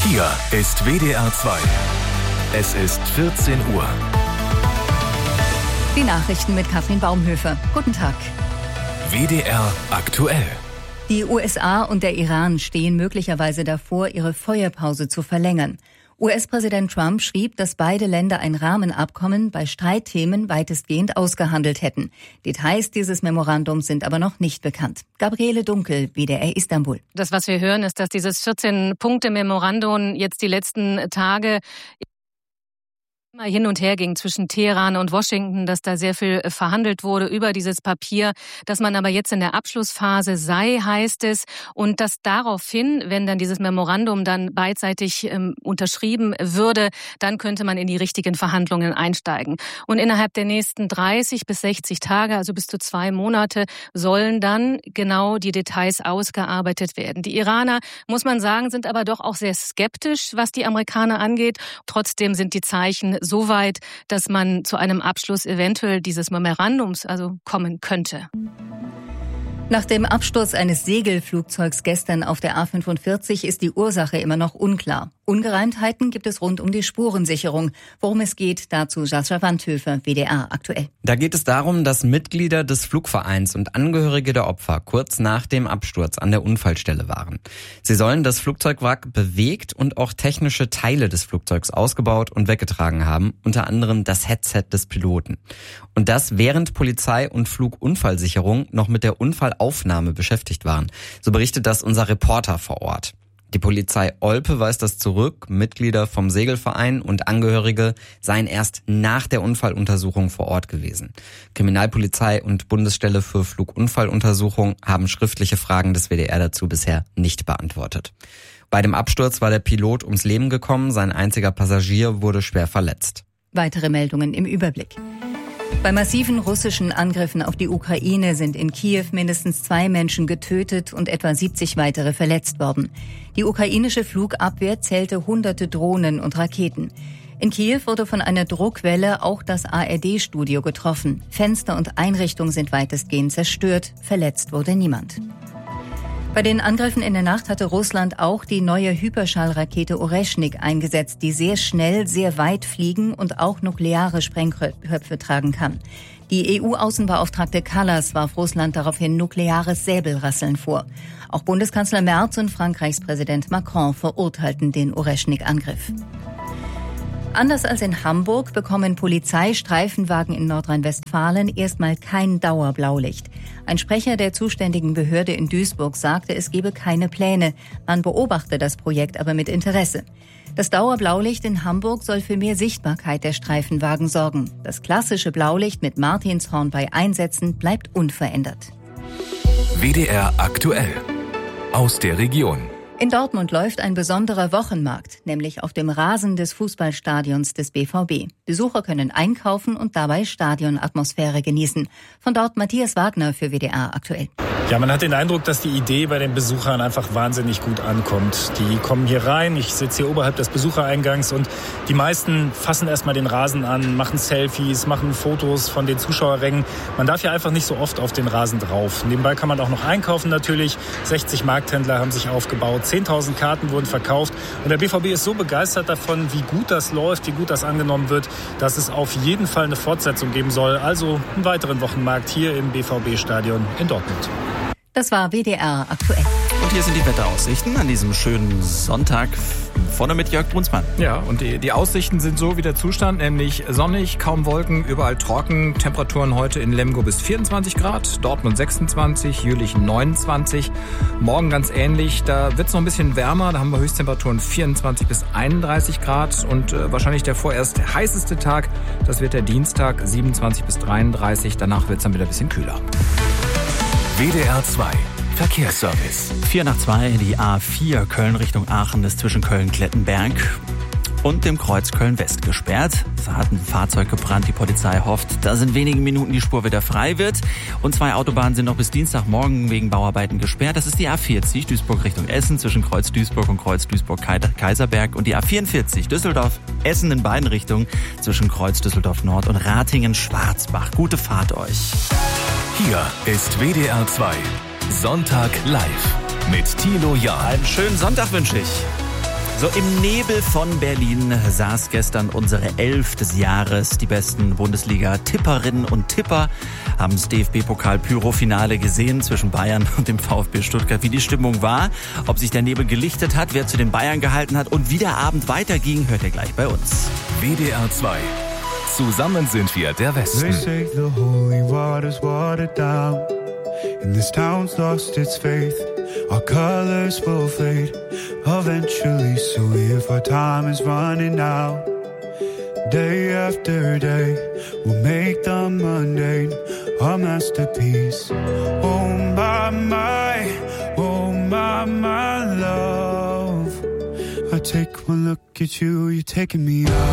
Hier ist WDR 2. Es ist 14 Uhr. Die Nachrichten mit Katrin Baumhöfer. Guten Tag. WDR aktuell. Die USA und der Iran stehen möglicherweise davor, ihre Feuerpause zu verlängern. US-Präsident Trump schrieb, dass beide Länder ein Rahmenabkommen bei Streitthemen weitestgehend ausgehandelt hätten. Details dieses Memorandums sind aber noch nicht bekannt. Gabriele Dunkel, WDR Istanbul. Das, was wir hören, ist, dass dieses 14-Punkte-Memorandum jetzt die letzten Tage immer hin und her ging zwischen Teheran und Washington, dass da sehr viel verhandelt wurde über dieses Papier, dass man aber jetzt in der Abschlussphase sei, heißt es, und dass daraufhin, wenn dann dieses Memorandum dann beidseitig unterschrieben würde, dann könnte man in die richtigen Verhandlungen einsteigen. Und innerhalb der nächsten 30 bis 60 Tage, also bis zu 2 Monate, sollen dann genau die Details ausgearbeitet werden. Die Iraner, muss man sagen, sind aber doch auch sehr skeptisch, was die Amerikaner angeht. Trotzdem sind die Zeichen so weit, dass man zu einem Abschluss eventuell dieses Memorandums kommen könnte. Nach dem Absturz eines Segelflugzeugs gestern auf der A45 ist die Ursache immer noch unklar. Ungereimtheiten gibt es rund um die Spurensicherung. Worum es geht, dazu Sascha Wandhöfer, WDR aktuell. Da geht es darum, dass Mitglieder des Flugvereins und Angehörige der Opfer kurz nach dem Absturz an der Unfallstelle waren. Sie sollen das Flugzeugwrack bewegt und auch technische Teile des Flugzeugs ausgebaut und weggetragen haben, unter anderem das Headset des Piloten. Und das während Polizei und Flugunfallsicherung noch mit der Unfallaufnahme beschäftigt waren. So berichtet das unser Reporter vor Ort. Die Polizei Olpe weist das zurück. Mitglieder vom Segelverein und Angehörige seien erst nach der Unfalluntersuchung vor Ort gewesen. Kriminalpolizei und Bundesstelle für Flugunfalluntersuchung haben schriftliche Fragen des WDR dazu bisher nicht beantwortet. Bei dem Absturz war der Pilot ums Leben gekommen. Sein einziger Passagier wurde schwer verletzt. Weitere Meldungen im Überblick. Bei massiven russischen Angriffen auf die Ukraine sind in Kiew mindestens 2 Menschen getötet und etwa 70 weitere verletzt worden. Die ukrainische Flugabwehr zählte hunderte Drohnen und Raketen. In Kiew wurde von einer Druckwelle auch das ARD-Studio getroffen. Fenster und Einrichtungen sind weitestgehend zerstört. Verletzt wurde niemand. Bei den Angriffen in der Nacht hatte Russland auch die neue Hyperschallrakete Oreschnik eingesetzt, die sehr schnell, sehr weit fliegen und auch nukleare Sprengköpfe tragen kann. Die EU-Außenbeauftragte Kallas warf Russland daraufhin nukleares Säbelrasseln vor. Auch Bundeskanzler Merz und Frankreichs Präsident Macron verurteilten den Oreschnik-Angriff. Anders als in Hamburg bekommen Polizeistreifenwagen in Nordrhein-Westfalen erstmal kein Dauerblaulicht. Ein Sprecher der zuständigen Behörde in Duisburg sagte, es gebe keine Pläne. Man beobachte das Projekt aber mit Interesse. Das Dauerblaulicht in Hamburg soll für mehr Sichtbarkeit der Streifenwagen sorgen. Das klassische Blaulicht mit Martinshorn bei Einsätzen bleibt unverändert. WDR aktuell. Aus der Region. In Dortmund läuft ein besonderer Wochenmarkt, nämlich auf dem Rasen des Fußballstadions des BVB. Besucher können einkaufen und dabei Stadionatmosphäre genießen. Von dort Matthias Wagner für WDR aktuell. Ja, man hat den Eindruck, dass die Idee bei den Besuchern einfach wahnsinnig gut ankommt. Die kommen hier rein, ich sitze hier oberhalb des Besuchereingangs und die meisten fassen erstmal den Rasen an, machen Selfies, machen Fotos von den Zuschauerrängen. Man darf ja einfach nicht so oft auf den Rasen drauf. Nebenbei kann man auch noch einkaufen natürlich. 60 Markthändler haben sich aufgebaut, 10.000 Karten wurden verkauft und der BVB ist so begeistert davon, wie gut das läuft, wie gut das angenommen wird, dass es auf jeden Fall eine Fortsetzung geben soll. Also einen weiteren Wochenmarkt hier im BVB-Stadion in Dortmund. Das war WDR aktuell. Und hier sind die Wetteraussichten an diesem schönen Sonntag. Vorne mit Jörg Brunsmann. Ja, und die Aussichten sind so wie der Zustand, nämlich sonnig, kaum Wolken, überall trocken. Temperaturen heute in Lemgo bis 24 Grad, Dortmund 26, Jülich 29. Morgen ganz ähnlich, da wird es noch ein bisschen wärmer, da haben wir Höchsttemperaturen 24 bis 31 Grad. Und wahrscheinlich der vorerst heißeste Tag, das wird der Dienstag, 27 bis 33. Danach wird es dann wieder ein bisschen kühler. WDR 2 Verkehrsservice. 4:02, die A4 Köln Richtung Aachen ist zwischen Köln-Klettenberg und dem Kreuz Köln-West gesperrt. Da hat ein Fahrzeug gebrannt. Die Polizei hofft, dass in wenigen Minuten die Spur wieder frei wird. Und 2 Autobahnen sind noch bis Dienstagmorgen wegen Bauarbeiten gesperrt. Das ist die A40 Duisburg Richtung Essen zwischen Kreuz Duisburg und Kreuz Duisburg-Kaiserberg und die A44 Düsseldorf-Essen in beiden Richtungen zwischen Kreuz Düsseldorf-Nord und Ratingen-Schwarzbach. Gute Fahrt euch. Hier ist WDR 2 Sonntag live mit Thilo Jahn. Einen schönen Sonntag wünsche ich. So, im Nebel von Berlin saß gestern unsere 11 des Jahres. Die besten Bundesliga-Tipperinnen und Tipper haben das DFB-Pokal-Pyro-Finale gesehen zwischen Bayern und dem VfB Stuttgart. Wie die Stimmung war, ob sich der Nebel gelichtet hat, wer zu den Bayern gehalten hat und wie der Abend weiterging, hört ihr gleich bei uns. WDR 2. Zusammen sind wir der Westen. They say the holy water's watered down, and this town's lost its faith. Our colors will fade eventually, so if our time is running out, day after day, we'll make the mundane our masterpiece. Oh my, oh my love, I take one look at you, you're taking me out.